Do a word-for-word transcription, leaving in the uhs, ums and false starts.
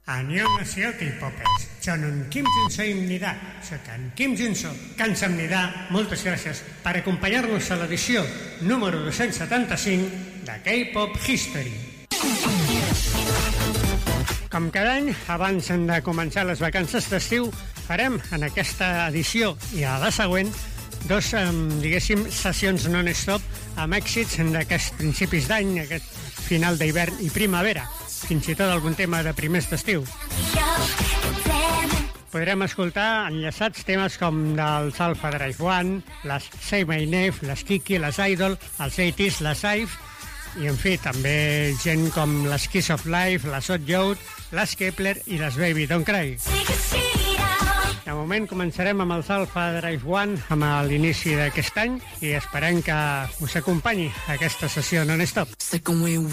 안녕하세요, K-popers. 저는 김준서입니다. Soc en Kim Junso. Kansamnida, moltes gràcies per acompanyar-nos a l'edició número dos-cents setanta-cinc de K-Pop History. Com cada any, abans de començar les vacances d'estiu, farem en aquesta edició i a la següent dos, diguéssim, sessions non-stop amb èxits d'aquests principis d'any, aquest final d'hivern i primavera, fins i tot algun tema de primers d'estiu. Podrem escoltar enllaçats temes com dels Alpha Drive One, les Say My Name, les Kiki, les Idol, els eighties, les Ive, i en fi, també gent com les Kiss of Life, les Hot Youth, les Kepler i les Baby Don't Cry. De moment començarem amb els Alpha Drive One amb l'inici d'aquest any i esperem que us acompanyi aquesta sessió non-stop.